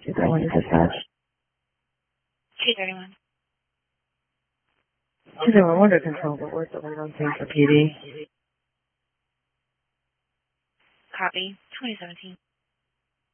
231 is dispatch. 231. 231, we're under control, but we're still on scene for PD. Copy. 2017.